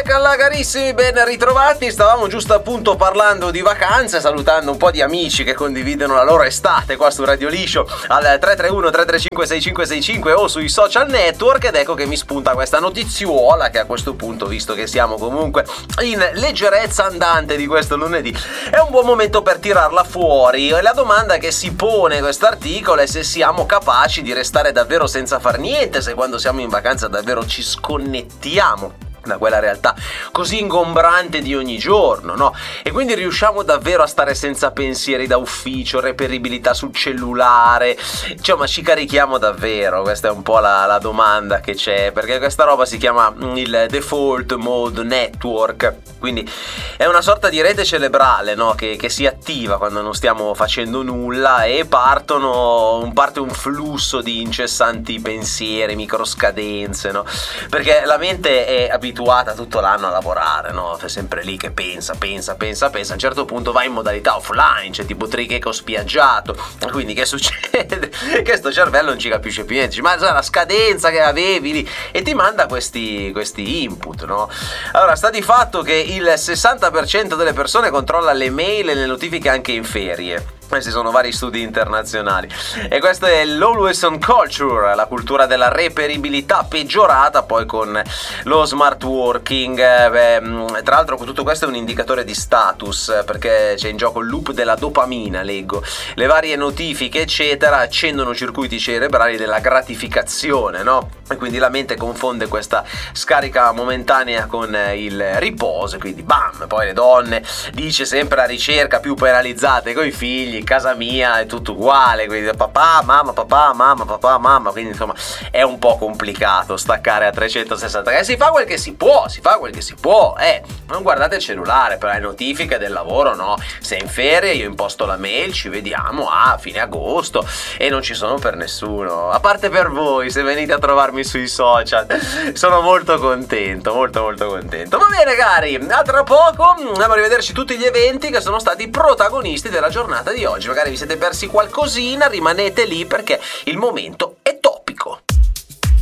Eccola carissimi, ben ritrovati. Stavamo giusto appunto parlando di vacanze, salutando un po' di amici che condividono la loro estate qua su Radio Liscio al 331 335 6565 o sui social network, ed ecco che mi spunta questa notiziuola che a questo punto, visto che siamo comunque in leggerezza andante di questo lunedì, è un buon momento per tirarla fuori. E la domanda che si pone quest'articolo è se siamo capaci di restare davvero senza far niente, se quando siamo in vacanza davvero ci sconnettiamo da quella realtà così ingombrante di ogni giorno, no? E quindi riusciamo davvero a stare senza pensieri da ufficio, reperibilità sul cellulare, cioè, ma ci carichiamo davvero? Questa è un po' la domanda che c'è, perché questa roba si chiama il default mode network, quindi è una sorta di rete cerebrale, no? Che si attiva quando non stiamo facendo nulla e parte un flusso di incessanti pensieri, microscadenze, no? Perché la mente è abituata tutto l'anno a lavorare, no? È sempre lì che pensa, a un certo punto va in modalità offline, cioè tipo tricheco spiaggiato, quindi che succede? Che sto cervello non ci capisce più niente, ma la scadenza che avevi lì, e ti manda questi input, no? Allora, sta di fatto che il 60% delle persone controlla le mail e le notifiche anche in ferie. Questi sono vari studi internazionali, e questo è l'always on culture, la cultura della reperibilità peggiorata poi con lo smart working. Tra l'altro tutto questo è un indicatore di status, perché c'è in gioco il loop della dopamina, leggo. Le varie notifiche eccetera accendono circuiti cerebrali della gratificazione, no? E quindi la mente confonde questa scarica momentanea con il riposo, quindi bam, poi le donne, dice sempre la ricerca, più penalizzate coi figli. Casa mia è tutto uguale, quindi papà, mamma, quindi insomma è un po' complicato staccare a 360. Si fa quel che si può, non guardate il cellulare per le notifiche del lavoro, no? Se è in ferie io imposto la mail, ci vediamo a fine agosto, e non ci sono per nessuno, a parte per voi se venite a trovarmi sui social. Sono molto contento. Va bene cari, a tra poco andiamo a rivederci tutti gli eventi che sono stati protagonisti della giornata di oggi. Magari vi siete persi qualcosina, rimanete lì perché il momento